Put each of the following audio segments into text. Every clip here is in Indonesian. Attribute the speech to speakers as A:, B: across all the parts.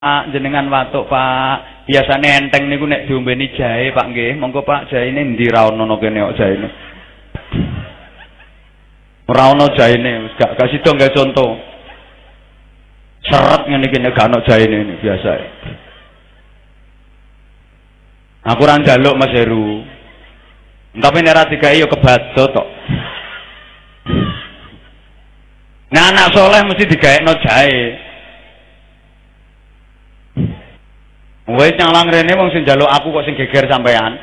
A: Pak, jenengan watuk Pak. Biasane enteng niku nek diombeni jahe Pak nggih. Monggo Pak, jahene ndi ra ono kene kok jahene. Ora ono jahene, wis gak sida gawe contoh. Seret ngene iki nek gak ono jahene ini biasa. Aku ora njaluk Mas Heru. Tapi nek ra digawe ya kebadot tok. Nah anak soleh mesti digaekno jahe. Wis nyalang rene wong sing njaluk aku kok sing geger sampean.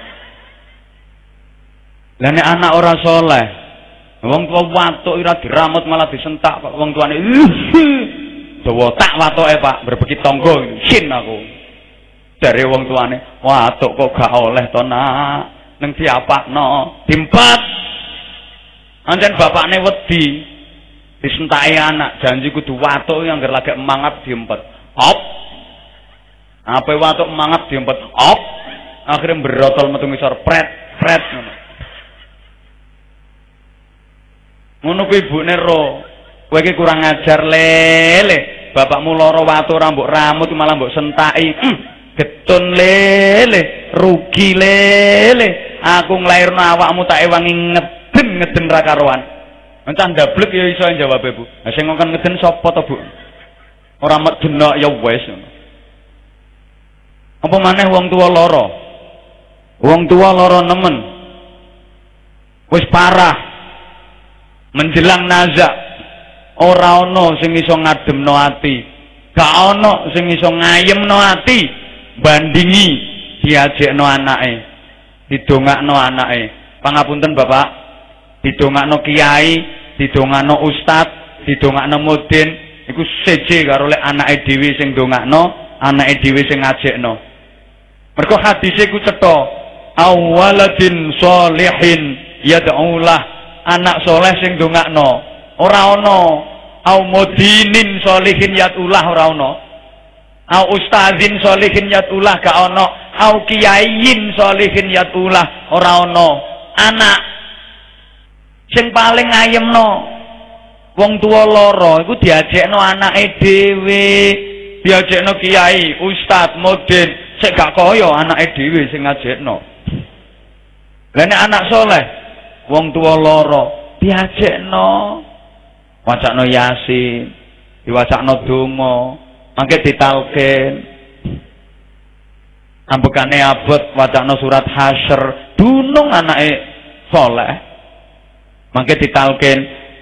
A: Lah nek anak ora soleh, wong tuwa watuk ora diramut malah disentak kok wong tuane. Dawa tak watuke Pak, berbeki tangga sin aku. Dari wong tuane, watuk kok gak oleh to Nak, ning diapakno, diempet. Ancen bapakne wedi disentaki anak, janji kudu watuk yang ngger lagi mangap diempet. Hop. Apa watuk mangap diempet. Hop. Akhirnya berotol metu ngisor pret ngono. Ngono kuwi ibune ro. Kowe iki kurang ajar lele. Bapakmu lara watu ora mbok ramut malah mbok sentaki. Getun lele, rugi lele. Aku nglairno awakmu tak ewangi ngeden ra karuan. Encah ndablek ya iso jawab Bu. Lah sing ngongkon ngeden sapa to Bu? Ora medena ya wis. Apa maneh wong tuwa lara? Wong tuwa lara nemen. Wis parah. Menjelang nazak ora ana sing iso ngademno ati. Gak ana sing iso ngayemno ati bandingi diajekno anake. Didongakno anake. Pangapunten Bapak, didongakno kiai, didongakno ustad, didongakno mudin, iku seje karo lek anake dhewe sing ndongakno, anake dhewe sing ngajekno. Mergo hadise ku cetha, awaladin sholihin yad'ulah, anak soleh sing ndongakno. Ora ana au mudinin sholihin yad'ulah ora ana. Au ustazin sholihin yad'ulah gak ana, au kiaiin sholihin yad'ulah ora ana. Anak sing paling ngayemno wong tuwa lara iku diajekno anake dhewe, diajekno kiai, ustad, mudin, sik gak kaya anake dhewe sing ngajekno. Lah nek anak soleh wong tuwa lara diajekno, wacakno yasin, diwacakno donga, mangke ditalken. Ambekane abot wacakno surat hasyr, dunung anake soleh. Mangke ditalken